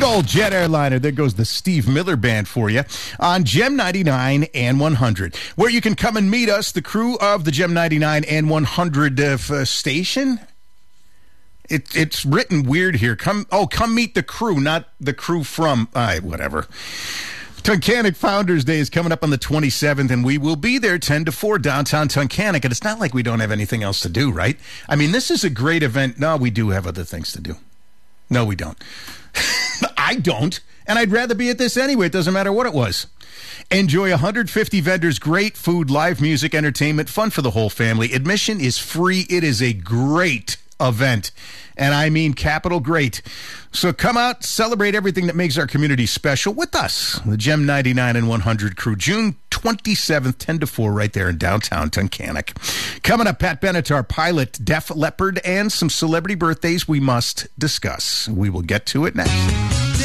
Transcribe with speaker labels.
Speaker 1: Big old jet airliner. There goes the Steve Miller Band for you on Gem 99 and 100, where you can come and meet us, the crew of the Gem 99 and 100 station. It's written weird here. Come meet the crew, not the crew from, whatever. Tunkhannock Founders Day is coming up on the 27th, and we will be there 10 to 4 downtown Tunkhannock. And it's not like we don't have anything else to do, right? I mean, this is a great event. No, we do have other things to do. No, we don't. I don't. And I'd rather be at this anyway. It doesn't matter what it was. Enjoy 150 vendors, great food, live music, entertainment, fun for the whole family. Admission is free. It is a great event. And I mean capital great. So come out, celebrate everything that makes our community special with us. The Gem 99 and 100 crew, June 27th, 10 to 4, right there in downtown Tunkhannock. Coming up, Pat Benatar, pilot, Def Leppard, and some celebrity birthdays we must discuss. We will get to it next.